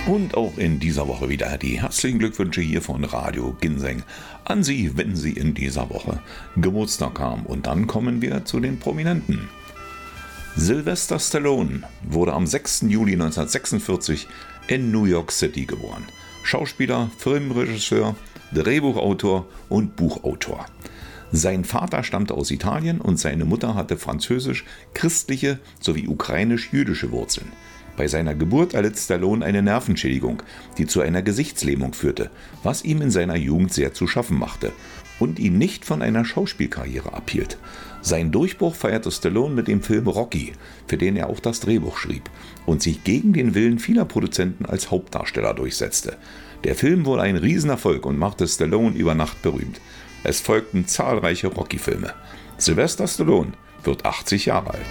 Und auch in dieser Woche wieder die herzlichen Glückwünsche hier von Radio Ginseng an Sie, wenn Sie in dieser Woche Geburtstag haben. Und dann kommen wir zu den Prominenten. Sylvester Stallone wurde am 6. Juli 1946 in New York City geboren. Schauspieler, Filmregisseur, Drehbuchautor und Buchautor. Sein Vater stammte aus Italien und seine Mutter hatte französisch-christliche sowie ukrainisch-jüdische Wurzeln. Bei seiner Geburt erlitt Stallone eine Nervenschädigung, die zu einer Gesichtslähmung führte, was ihm in seiner Jugend sehr zu schaffen machte und ihn nicht von einer Schauspielkarriere abhielt. Seinen Durchbruch feierte Stallone mit dem Film Rocky, für den er auch das Drehbuch schrieb und sich gegen den Willen vieler Produzenten als Hauptdarsteller durchsetzte. Der Film wurde ein Riesenerfolg und machte Stallone über Nacht berühmt. Es folgten zahlreiche Rocky-Filme. Sylvester Stallone wird 80 Jahre alt.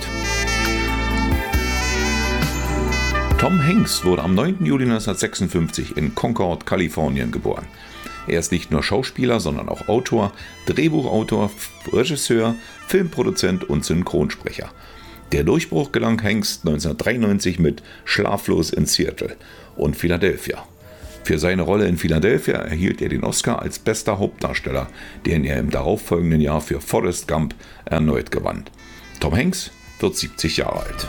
Tom Hanks wurde am 9. Juli 1956 in Concord, Kalifornien geboren. Er ist nicht nur Schauspieler, sondern auch Autor, Drehbuchautor, Regisseur, Filmproduzent und Synchronsprecher. Der Durchbruch gelang Hanks 1993 mit Schlaflos in Seattle und Philadelphia. Für seine Rolle in Philadelphia erhielt er den Oscar als bester Hauptdarsteller, den er im darauffolgenden Jahr für Forrest Gump erneut gewann. Tom Hanks wird 70 Jahre alt.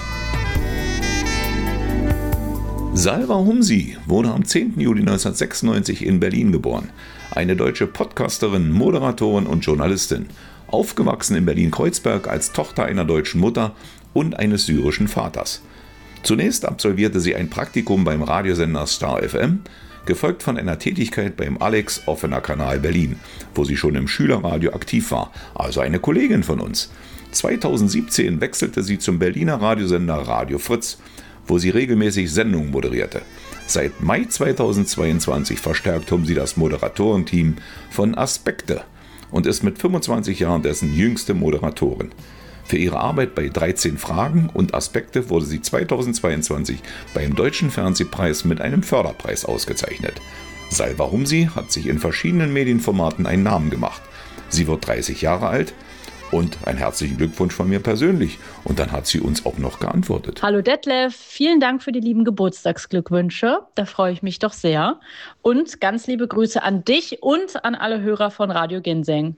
Salva Humsi wurde am 10. Juli 1996 in Berlin geboren. Eine deutsche Podcasterin, Moderatorin und Journalistin. Aufgewachsen in Berlin-Kreuzberg als Tochter einer deutschen Mutter und eines syrischen Vaters. Zunächst absolvierte sie ein Praktikum beim Radiosender Star FM, gefolgt von einer Tätigkeit beim Alex Offener Kanal Berlin, wo sie schon im Schülerradio aktiv war, also eine Kollegin von uns. 2017 wechselte sie zum Berliner Radiosender Radio Fritz, wo sie regelmäßig Sendungen moderierte. Seit Mai 2022 verstärkt Humsi das Moderatorenteam von Aspekte und ist mit 25 Jahren dessen jüngste Moderatorin. Für ihre Arbeit bei 13 Fragen und Aspekte wurde sie 2022 beim Deutschen Fernsehpreis mit einem Förderpreis ausgezeichnet. Salva Humsi hat sich in verschiedenen Medienformaten einen Namen gemacht. Sie wird 30 Jahre alt. Und einen herzlichen Glückwunsch von mir persönlich. Und dann hat sie uns auch noch geantwortet. Hallo Detlef, vielen Dank für die lieben Geburtstagsglückwünsche. Da freue ich mich doch sehr. Und ganz liebe Grüße an dich und an alle Hörer von Radio Ginseng.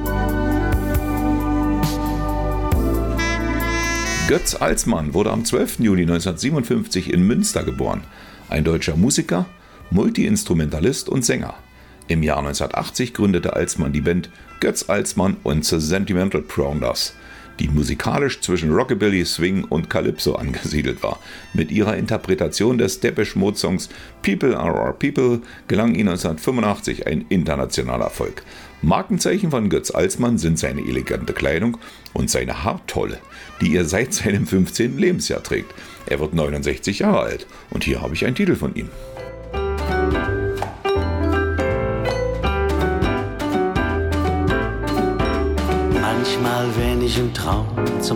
Götz Alsmann wurde am 12. Juli 1957 in Münster geboren. Ein deutscher Musiker, Multi-Instrumentalist und Sänger. Im Jahr 1980 gründete Alsmann die Band Götz Alsmann und The Sentimental Pounders, die musikalisch zwischen Rockabilly, Swing und Calypso angesiedelt war. Mit ihrer Interpretation des Depeche Mode Songs People Are Our People gelang ihnen 1985 ein internationaler Erfolg. Markenzeichen von Götz Alsmann sind seine elegante Kleidung und seine Haartolle, die er seit seinem 15. Lebensjahr trägt. Er wird 69 Jahre alt und hier habe ich einen Titel von ihm. Manchmal, wenn ich im Traum zum